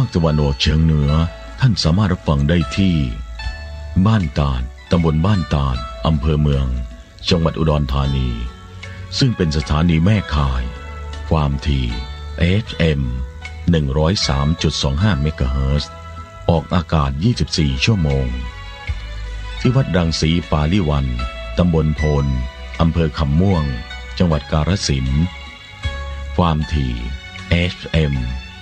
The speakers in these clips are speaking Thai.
คตะวันออกเฉียงเหนือท่านสามารถรับฟังได้ที่บ้านตาดตำบลบ้านตาดอำเภอเมืองจังหวัดอุดรธานีซึ่งเป็นสถานีแม่ข่ายความถี่ FM 103.25 เมกะเฮิรตซ์ออกอากาศ24ชั่วโมงที่วัดรังสีปาลิวันตำบลโพนอำเภอคำม่วงจังหวัดกาฬสินธุ์ความถี่ FM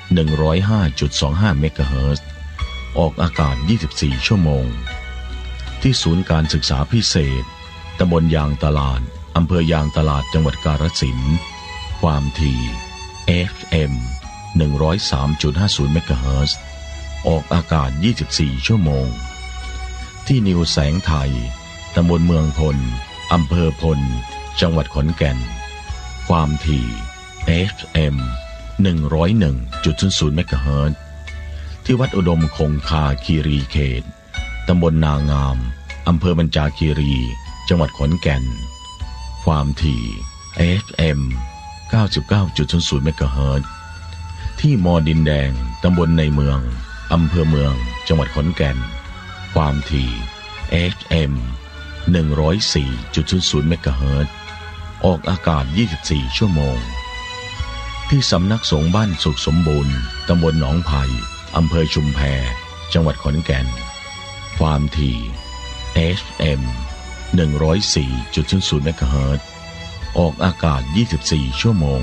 105.25 เมกะเฮิรตซ์ออกอากาศ24ชั่วโมงที่ศูนย์การศึกษาพิเศษตำบลยางตลาดอำเภอยางตลาดจังหวัดกาฬสินธุ์ความถี่ FM 103.50 เมกะเฮิรตซ์ออกอากาศ24ชั่วโมงที่นิวแสงไทยตำบลเมืองพลอำเภอพลจังหวัดขอนแก่นความถี่ FM 101.00 เมกะเฮิรตซ์ที่วัดอุดมคงคาคีรีเขตตำบลนางามอำเภอบัญจาคีรีจังหวัดขอนแก่นความถี่ FM 99.00 เมกะเฮิรตซ์ที่มอดินแดงตำบลในเมืองอำเภอเมืองจังหวัดขอนแก่นความถี่ FM 104.00 เมกะเฮิรตซ์ออกอากาศ24ชั่วโมงที่สำนักสงฆ์บ้านสุขสมบูรณ์ตำบลหนองไผ่อำเภอชุมแพจังหวัดขอนแก่นความถี่ FM 104.00 เมกะเฮิรตซ์ออกอากาศ24ชั่วโมง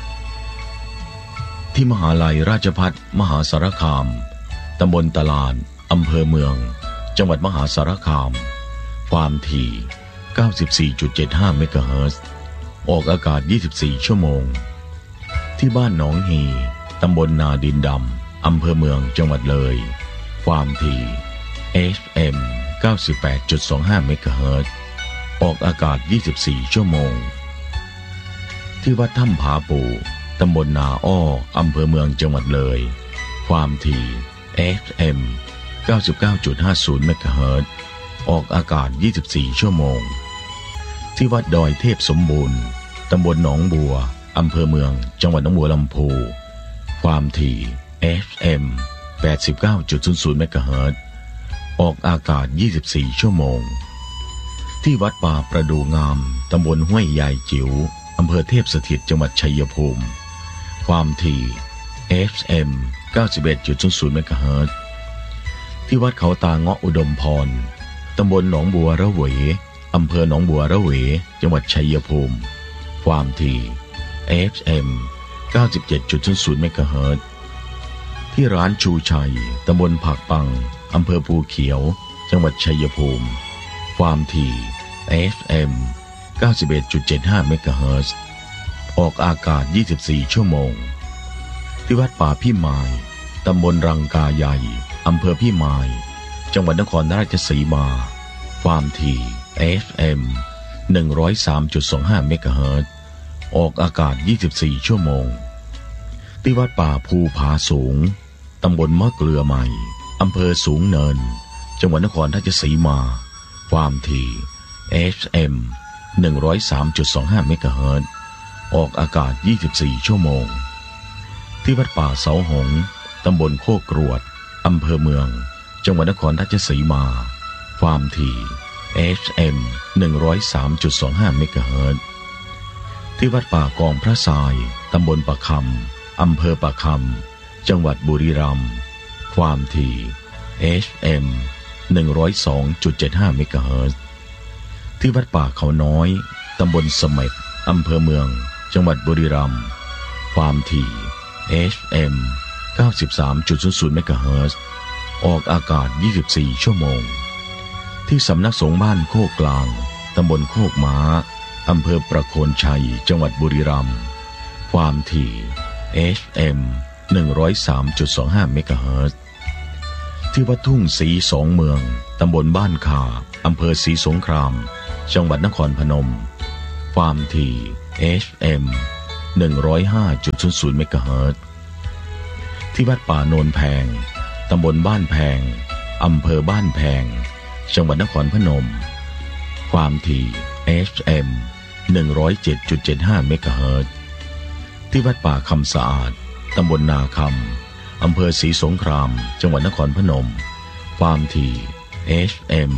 ที่มหาลัยราชภัฏมหาสารคามตำบลตลาดอำเภอเมืองจังหวัดมหาสารคามความถี่ 94.75 เมกะเฮิรตซ์ออกอากาศ24ชั่วโมงที่บ้านหนองฮีตำบลนาดินดำอำเภอเมืองจังหวัดเลยความถี่ FM 98.25 เมกะเฮิรตซ์ออกอากาศ24ชั่วโมงที่วัดถ้ำผาปูตำบลนาอ้ออำเภอเมืองจังหวัดเลยความถี่ FM 99.50 เมกะเฮิรตซ์ออกอากาศ24ชั่วโมงที่วัดดอยเทพสมบูรณ์ตำบลหนองบัวอำเภอเมืองจังหวัดหนองบัวลำพูความถี่ FM 89.00 เมกะเฮิรตซ์ออกอากาศ24ชั่วโมงที่วัดป่าประดูงามตำบลห้วยยายจิ๋วอำเภอเทพสถิตจังหวัดชัยภูมิความถี่ FM 91.00 เมกะเฮิรตซ์ที่วัดเขาตาเงาะอุดมพรตำบลหนองบัวระเวอำเภอหนองบัวระเวจังหวัดชัยภูมิความถี่ FM 97.00 เมกะเฮิรตซ์ที่ร้านชูชัยตำบลผักปังอำเภอภูเขียวจังหวัดชัยภูมิความถี่ FM 91.75 เมกะเฮิรตซ์ออกอากาศ24ชั่วโมงที่วัดป่าพี่มายตำบลรังกาใหญ่อำเภอพี่มายจังหวัดนครราชสีมาความถี่ FM 103.25 เมกะเฮิรตซ์ออกอากาศ24ชั่วโมงที่วัดป่าภูผาสูงตำบลมะเกลือใหม่อำเภอสูงเนินจังหวัดนครราชสีมาความถี่ FM 103.25 เมกะเฮิรตซ์ออกอากาศ24ชั่วโมงที่วัดป่าเสาหงตำบลโคกรวดอำเภอเมืองจังหวัดนครราชสีมาความถี่ FM 103.25 เมกะเฮิรตซ์ที่วัดป่ากองพระทรายตำบลปะคำอำเภอปะคำจังหวัดบุรีรัมย์ความถี่ FM 102.75 เมกะเฮิรตซ์ที่วัดป่าเขาน้อยตำบลเสม็ดอำเภอเมืองจังหวัดบุรีรัมย์ความถี่ FM 93.00 เมกะเฮิรตซ์ออกอากาศ24ชั่วโมงที่สำนักสงฆ์บ้านโคกกลางตำบลโคกม้าอำเภอประโคนชัยจังหวัดบุรีรัมย์ความถี่ FM 103.25 เมกะเฮิรตซ์ที่วัดทุ่งศรีสองเมืองตำบลบ้านข่าอำเภอศรีสงครามจังหวัดนครพนมความถี่ FM 105.00 เมกะเฮิรตซ์ที่วัดป่าโนนแพงตำบลบ้านแพงอำเภอบ้านแพงจังหวัดนครพนมความถี่ FM 107.75 เมกะเฮิรตซ์ที่วัดป่าคำสะอาดตำบลนาคำอำเภอศรีสงครามจังหวัดนครพนมความถี่ FM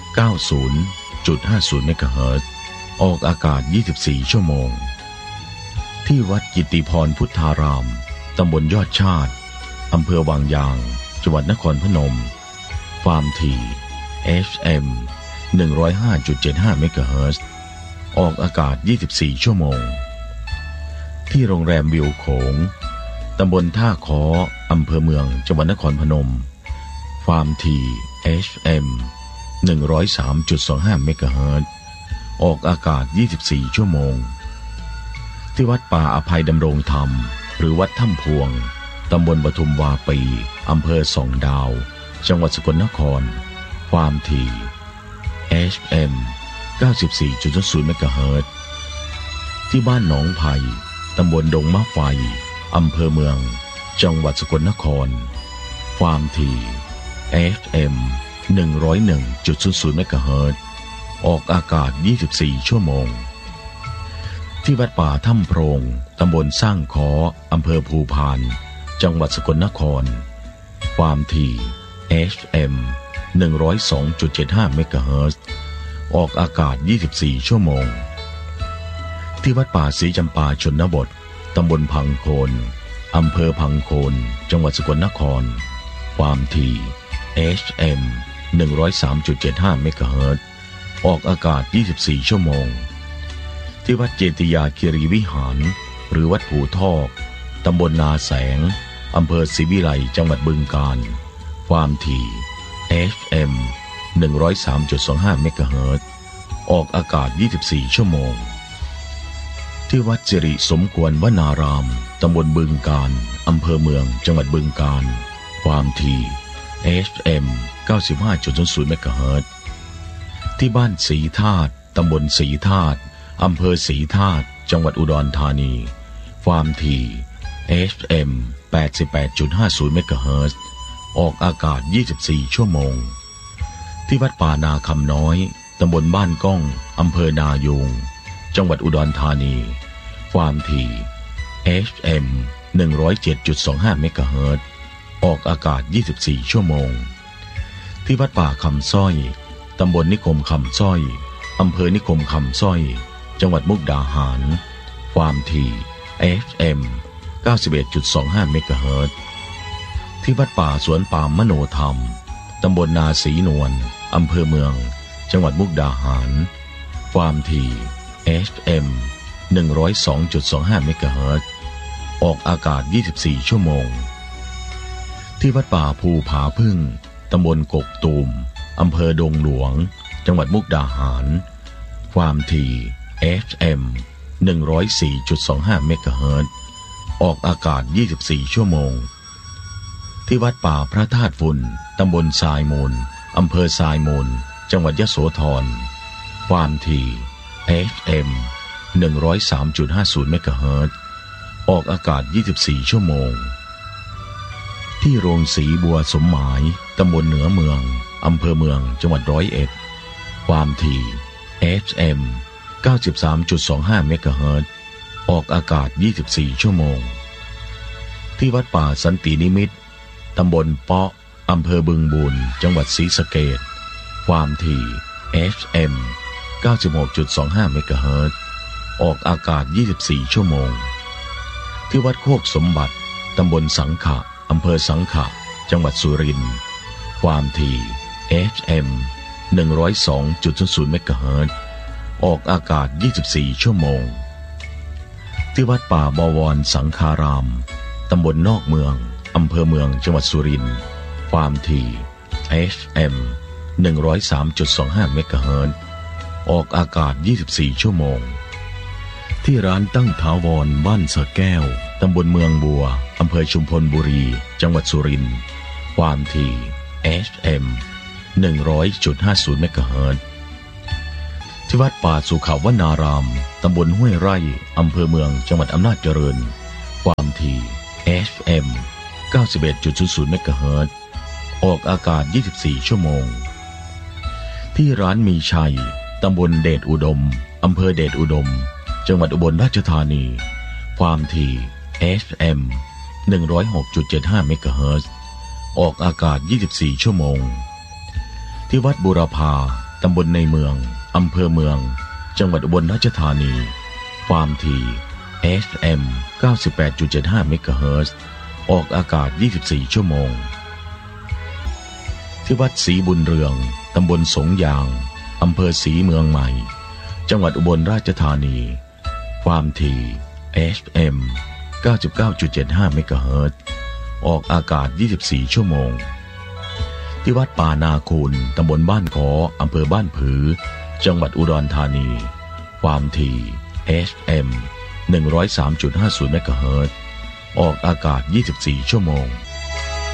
90.50 เมกะเฮิรตซ์ออกอากาศ24ชั่วโมงที่วัดกิตติพรพุทธารามตำบลยอดชาติอำเภอวังยางจังหวัดนครพนมความถี่ FM 105.75 เมกะเฮิรตซ์ออกอากาศ24ชั่วโมงที่โรงแรมวิวโขงตำบลท่าค้ออำเภอเมืองจังหวัดนครพนมความถี่ FM 103.25 เมกะเฮิรตซ์ออกอากาศ24ชั่วโมงที่วัดป่าอภัยดำรงธรรมหรือวัดถ้ำพวงตำบลปทุมวาปีอำเภอส่องดาวจังหวัดสกลนครความถี่ FM 94.0 เมกะเฮิรตซ์ที่บ้านหนองไผ่ตำบลดงมะไฟอำเภอเมืองจังหวัดสกลนครความถี่ FM 101.00 เมกะเฮิรตซ์ออกอากาศ24ชั่วโมงที่วัดป่าถ้ำโพรงตำบลสร้างค้ออำเภอภูพานจังหวัดสกลนครความถี่ FM 102.75 เมกะเฮิรตซ์ออกอากาศ24ชั่วโมงที่วัดป่าศรีจำปาชนบทตำบลพังโคนอำเภอพังโคนจังหวัดสกลนครความถี่ FM 103.75 เมกะเฮิรตซ์ออกอากาศ24ชั่วโมงที่วัดเจติยาคีรีวิหารหรือวัดภูทอกตำบลนาแสงอำเภอศรีวิไลจังหวัดบึงกาฬความถี่ FM 103.25 เมกะเฮิรตซ์ออกอากาศ24ชั่วโมงที่วัดสิริสมควรวนารามตำบลบึงกาฬอำเภอเมืองจังหวัดบึงกาฬความถี่ FM 95.00 เมกะเฮิรตซ์ที่บ้านศรีธาตุตำบลศรีธาตุอำเภอศรีธาตุจังหวัดอุดรธานีความถี่ FM 88.50 เมกะเฮิรตซ์ออกอากาศ24ชั่วโมงที่วัดป่านาคำน้อยตำบลบ้านก้องอำเภอนายูงจังหวัดอุดรธานีความถี่ FM 107.25 เมกะเฮิรตซ์ออกอากาศ24ชั่วโมงที่วัดป่าคำสร้อยตำบลนิคมคำสร้อยอำเภอนิคมคำสร้อยจังหวัดมุกดาหารความถี่ FM 91.25 เมกะเฮิรตซ์ที่วัดป่าสวนปาล์มมโนธรรมตำบลนาศรีนวลอำเภอเมืองจังหวัดมุกดาหารความถี่ FM 102.25 เมกะเฮิรตซ์ออกอากาศ24ชั่วโมงที่วัดป่าภูผาพึ่งตำบลกกตูมอำเภอดงหลวงจังหวัดมุกดาหารความถี่ FM 104.25 เมกะเฮิรตซ์ออกอากาศ24ชั่วโมงที่วัดป่าพระธาตุฝุ่นตำบลทรายมูลอำเภอทรายมูลจังหวัดยโสธรความถี่ FM 103.50 เมกะเฮิรตซ์ออกอากาศ24ชั่วโมงที่โรงสีบัวสมหมายตำบลเหนือเมืองอำเภอเมืองจังหวัด101ความถี่ FM 93.25 เมกะเฮิรตซ์ออกอากาศ24ชั่วโมงที่วัดป่าสันตินิมิตรตำบลเปาะอำเภอบึงบูรจังหวัดศรีสะเกษความถี่ FM 96.25 เมกะเฮิรตซ์ออกอากาศ24ชั่วโมงที่วัดโคกสมบัติตำบลสังขะอำเภอสังขะจังหวัดสุรินทร์ความถี่ FM 102.00 เมกะเฮิรตซ์ออกอากาศ24ชั่วโมงที่วัดป่าบวรสังฆารามตำบลนอกเมืองอำเภอเมืองจังหวัดสุรินทร์ความถี่ FM 103.25 เมกะเฮิรตซ์ออกอากาศ24ชั่วโมงที่ร้านตั้งถาวรบ้านสะแก้วตำบลเมืองบัวอำเภอชุมพลบุรีจังหวัดสุรินทร์ความถี่ FM 100.50 เมกะเฮิรตซ์ที่วัดป่าสุขวนารามตำบลห้วยไร่อำเภอเมืองจังหวัดอำนาจเจริญความถี่ FM 91.00 เมกะเฮิรตซ์ออกอากาศ24ชั่วโมงที่ร้านมีชัยตำบลเดชอุดมอำเภอเดชอุดมจังหวัดอุบลราชธานีความถี่ FM 106.75 เมกะเฮิรตซ์ออกอากาศ24ชั่วโมงที่วัดบูรพาตำบลในเมืองอำเภอเมืองจังหวัดอุบลราชธานีความถี่ FM 98.75 เมกะเฮิรตซ์ออกอากาศ24ชั่วโมงที่วัดศรีบุญเรืองตำบลสงยางอำเภอศรีเมืองใหม่จังหวัดอุบลราชธานีความถี่ FM 99.75 เมกะเฮิรตซ์ออกอากาศ24ชั่วโมงที่วัดป่านาคูนตำบลบ้านขออำเภอบ้านผือจังหวัดอุดรธานีความถี่ FM 103.50 เมกะเฮิรตซ์ออกอากาศ24ชั่วโมง